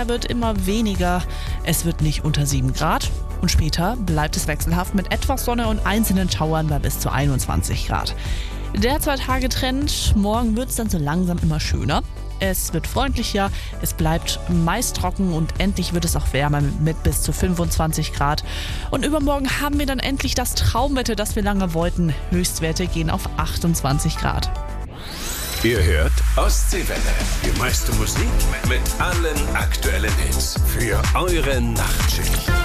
der wird immer weniger. Es wird nicht unter 7 Grad. Und später bleibt es wechselhaft mit etwas Sonne und einzelnen Schauern bei bis zu 21 Grad. Der 2-Tage-Trend, morgen wird es dann so langsam immer schöner. Es wird freundlicher, es bleibt meist trocken und endlich wird es auch wärmer mit bis zu 25 Grad. Und übermorgen haben wir dann endlich das Traumwetter, das wir lange wollten. Höchstwerte gehen auf 28 Grad. Ihr hört Ostseewelle. Die meiste Musik mit allen aktuellen Hits für eure Nachtschicht.